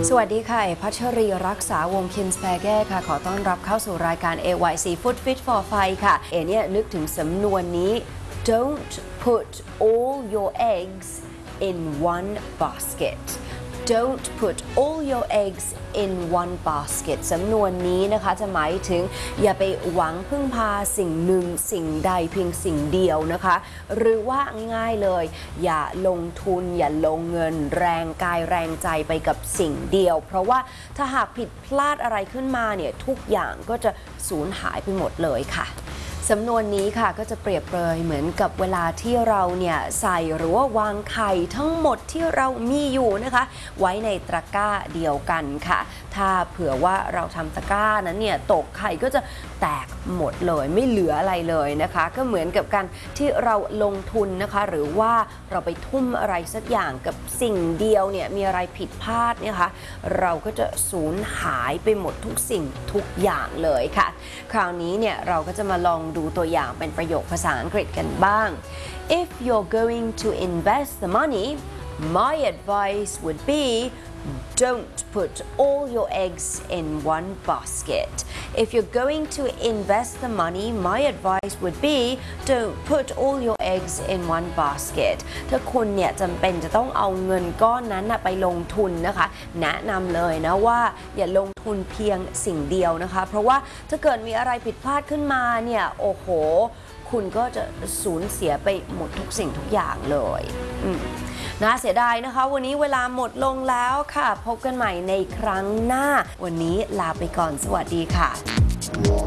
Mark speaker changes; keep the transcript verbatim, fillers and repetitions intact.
Speaker 1: สวัสดีค่ะพัชรีรักษาวงคินสแปแก้ค่ะขอต้อนรับเข้าสู่รายการ เอ วาย ซี Food Fit for Fight ค่ะเอเนี่ยนึกถึงสำนวนนี้ don't put all your eggs in one basket don't put all your eggs in one basket สำนวนนี้นะคะจะหมายถึงอย่าไปหวังพึ่งพาสิ่งหนึ่งสิ่งใดเพียงสิ่งเดียวนะคะหรือว่าง่ายๆเลยอย่าลงทุนอย่าลงเงินแรงกายแรงใจไปกับสิ่งเดียวเพราะว่าถ้าหากผิดพลาดอะไรขึ้นมาเนี่ยทุกอย่างก็จะสูญหายไปหมดเลยค่ะสำนวนนี้ค่ะก็จะเปรียบเปรยเหมือนกับเวลาที่เราเนี่ยใส่หรือว่าวางไข่ทั้งหมดที่เรามีอยู่นะคะไว้ในตะกร้าเดียวกันค่ะถ้าเผื่อว่าเราทำตะกร้านั้นเนี่ยตกไข่ก็จะแตกหมดเลยไม่เหลืออะไรเลยนะคะก็เหมือนกับการที่เราลงทุนนะคะหรือว่าเราไปทุ่มอะไรสักอย่างกับสิ่งเดียวเนี่ยมีอะไรผิดพลาดเนี่ยค่ะเราก็จะสูญหายไปหมดทุกสิ่งทุกอย่างเลยค่ะคราวนี้เนี่ยเราก็จะมาลองดูตัวอย่างเป็นประโยคภาษาอังกฤษกันบ้าง If you're going to invest the money my advice would be don't put all your eggs in one basket if you're going to invest the money my advice would be don't put all your eggs in one basket ถ้าคุณเนี่ยจำเป็นจะต้องเอาเงินก้อนนั้นไปลงทุนนะคะแนะนำเลยนะว่าอย่าลงทุนเพียงสิ่งเดียวนะคะเพราะว่าถ้าเกิดมีอะไรผิดพลาดขึ้นมาเนี่ยโอ้โหคุณก็จะสูญเสียไปหมดทุกสิ่งทุกอย่างเลยน่าเสียดายนะคะวันนี้เวลาหมดลงแล้วค่ะพบกันใหม่ในครั้งหน้าวันนี้ลาไปก่อนสวัสดีค่ะ